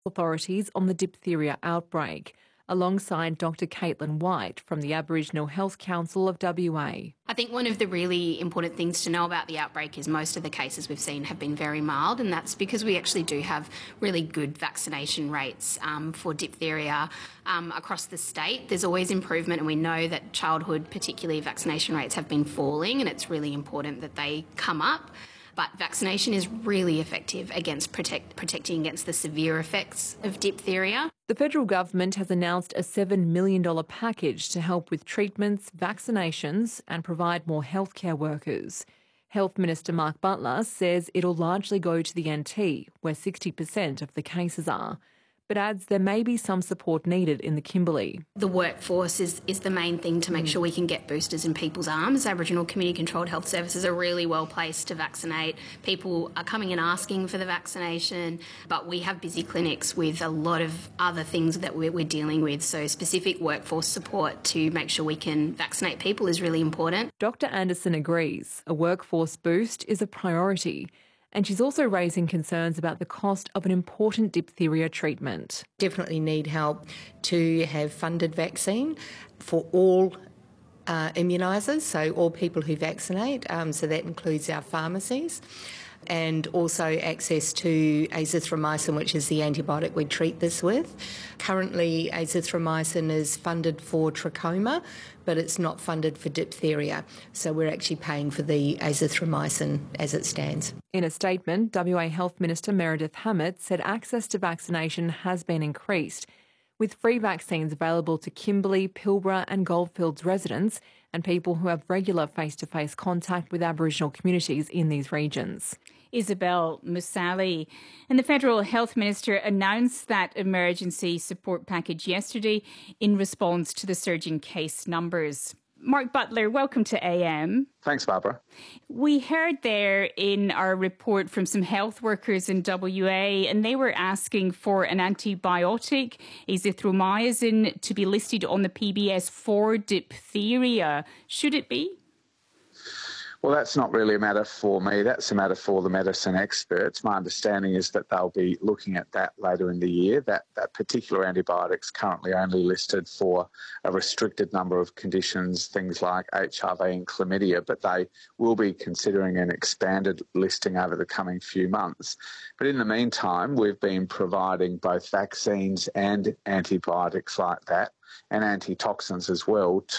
authorities on the diphtheria outbreak, alongside Dr Caitlin White from the Aboriginal Health Council of WA. I think one of the really important things to know about the outbreak is most of the cases we've seen have been very mild, and that's because we actually do have really good vaccination rates for diphtheria across the state. There's always improvement, and we know that childhood, particularly, vaccination rates have been falling, and it's really important that they come up. But vaccination is really effective against protecting against the severe effects of diphtheria. The federal government has announced a $7 million package to help with treatments, vaccinations and provide more healthcare workers. Health Minister Mark Butler says it'll largely go to the NT, where 60% of the cases are, but adds there may be some support needed in the Kimberley. The workforce is the main thing to make sure we can get boosters in people's arms. Aboriginal community-controlled health services are really well placed to vaccinate. People are coming and asking for the vaccination, but we have busy clinics with a lot of other things that we're dealing with. So specific workforce support to make sure we can vaccinate people is really important. Dr Anderson agrees a workforce boost is a priority. And she's also raising concerns about the cost of an important diphtheria treatment. Definitely need help to have funded vaccine for all immunisers, so all people who vaccinate, so that includes our pharmacies, and also access to azithromycin, which is the antibiotic we treat this with. Currently, azithromycin is funded for trachoma, but it's not funded for diphtheria, so we're actually paying for the azithromycin as it stands. In a statement, WA Health Minister Meredith Hammett said access to vaccination has been increased, with free vaccines available to Kimberley, Pilbara and Goldfields residents and people who have regular face-to-face contact with Aboriginal communities in these regions. Isabel Musali. And the Federal Health Minister announced that emergency support package yesterday in response to the surging case numbers. Mark Butler, welcome to AM. Thanks, Barbara. We heard there in our report from some health workers in WA, and they were asking for an antibiotic, azithromycin, to be listed on the PBS for diphtheria. Should it be? Well, that's not really a matter for me. That's a matter for the medicine experts. My understanding is that they'll be looking at that later in the year. That particular antibiotic's currently only listed for a restricted number of conditions, things like HIV and chlamydia, but they will be considering an expanded listing over the coming few months. But in the meantime, we've been providing both vaccines and antibiotics like that, and antitoxins as well,